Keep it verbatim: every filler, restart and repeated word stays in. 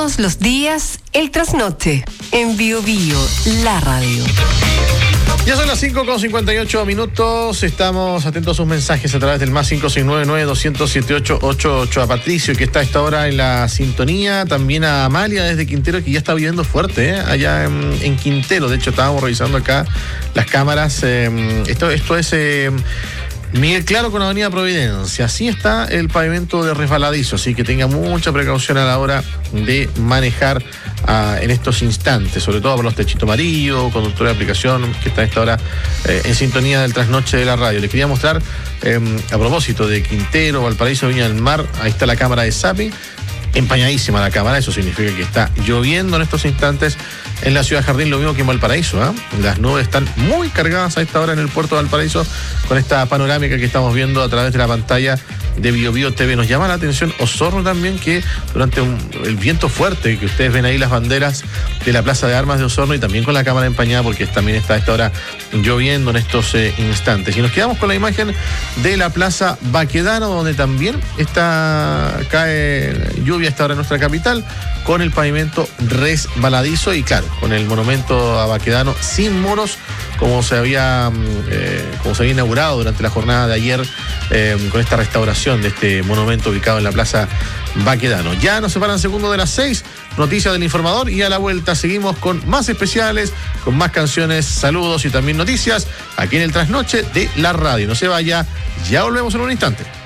Todos los días, el trasnoche. En Bio Bio, la radio. Ya son las cinco con cincuenta y ocho minutos. Estamos atentos a sus mensajes a través del más cinco seis nueve nueve dos cero cero siete ocho ocho ocho. A Patricio, que está a esta hora en la sintonía. También a Amalia desde Quintero, que ya está viviendo fuerte, ¿eh? allá en, en Quintero. De hecho, estábamos revisando acá las cámaras. Eh, esto, esto es... Eh, Miguel Claro con Avenida Providencia. Así está el pavimento de resbaladizo, así que tenga mucha precaución a la hora de manejar uh, en estos instantes, sobre todo por los techitos amarillos, conductor de aplicación que está a esta hora eh, en sintonía del trasnoche de la radio. Les quería mostrar, eh, a propósito de Quintero, Valparaíso, Viña del Mar, ahí está la cámara de Zapping. Empañadísima la cámara, eso significa que está lloviendo en estos instantes en la ciudad de Jardín, lo mismo que en Valparaíso, ¿eh? Las nubes están muy cargadas a esta hora en el puerto de Valparaíso con esta panorámica que estamos viendo a través de la pantalla de Bio Bio T V. Nos llama la atención Osorno también, que durante un, el viento fuerte, que ustedes ven ahí las banderas de la Plaza de Armas de Osorno, y también con la cámara empañada porque también está a esta hora lloviendo en estos eh, instantes. Y nos quedamos con la imagen de la Plaza Baquedano, donde también está, cae lluvia a esta hora en nuestra capital, con el pavimento resbaladizo y claro, con el monumento a Baquedano sin muros, como se había eh, como se había inaugurado durante la jornada de ayer, eh, con esta restauración de este monumento ubicado en la Plaza Baquedano. Ya nos separan segundos de las seis, noticias del informador, y a la vuelta seguimos con más especiales, con más canciones, saludos y también noticias aquí en el trasnoche de la radio. No se vaya, ya volvemos en un instante.